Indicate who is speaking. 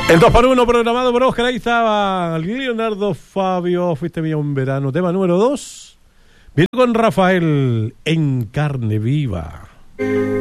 Speaker 1: El 2x1 programado por Oscar, ahí estaba Leonardo Fabio, fuiste mío un verano, tema número 2. Viene con Rafael en carne viva.